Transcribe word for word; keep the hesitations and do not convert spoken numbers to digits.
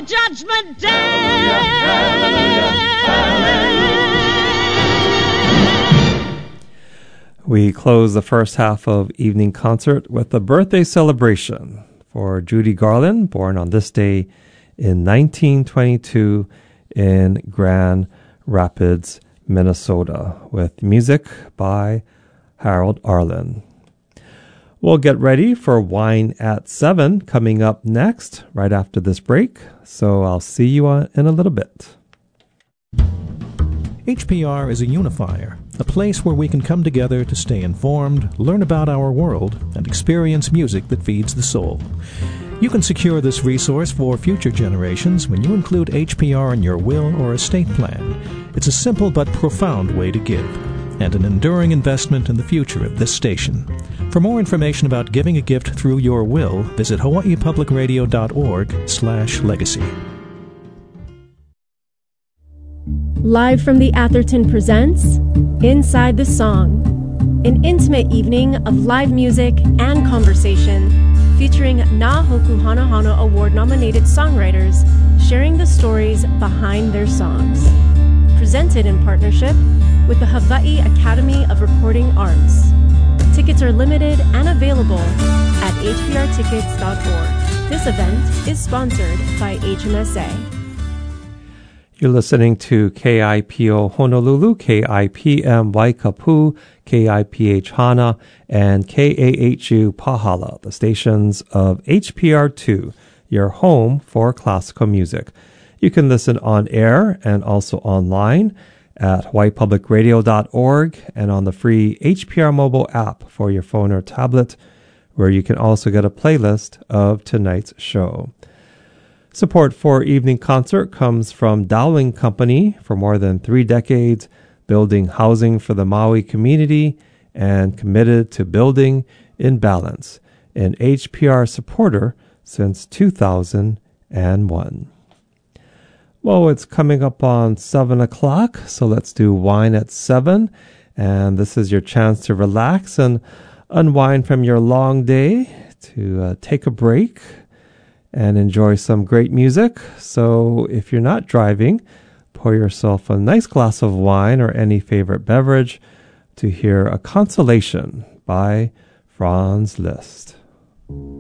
Judgment Day. We close the first half of Evening Concert with a birthday celebration for Judy Garland, born on this day in nineteen twenty-two in Grand Rapids, Minnesota, with music by Harold Arlen. We'll get ready for Wine at seven coming up next, right after this break. So I'll see you in a little bit. H P R is a unifier, a place where we can come together to stay informed, learn about our world, and experience music that feeds the soul. You can secure this resource for future generations when you include H P R in your will or estate plan. It's a simple but profound way to give, and an enduring investment in the future of this station. For more information about giving a gift through your will, visit hawaii public radio dot org slash legacy. Live from the Atherton presents Inside the Song, an intimate evening of live music and conversation featuring Na Hoku Hana Hana Award-nominated songwriters sharing the stories behind their songs. Presented in partnership with the Hawaii Academy of Recording Arts. Tickets are limited and available at h p r tickets dot org. This event is sponsored by H M S A. You're listening to K I P O Honolulu, K I P M Waikapu, K I P H Hana, and K A H U Pahala, the stations of H P R two, your home for classical music. You can listen on air and also online at hawaii public radio dot org and on the free H P R mobile app for your phone or tablet, where you can also get a playlist of tonight's show. Support for Evening Concert comes from Dowling Company for more than three decades, building housing for the Maui community and committed to building in balance, an H P R supporter since two thousand one. Well, it's coming up on seven o'clock, so let's do Wine at seven. And this is your chance to relax and unwind from your long day, to uh, take a break and enjoy some great music. So if you're not driving, pour yourself a nice glass of wine or any favorite beverage to hear A Consolation by Franz Liszt.